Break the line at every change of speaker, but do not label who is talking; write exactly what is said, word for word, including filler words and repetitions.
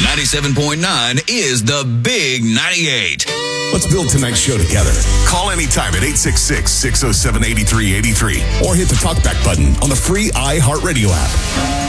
ninety-seven point nine is the Big ninety-eight.
Let's build tonight's show together.
Call anytime at eight six six, six oh seven, eight three eight three
or hit the talkback button on the free iHeartRadio app.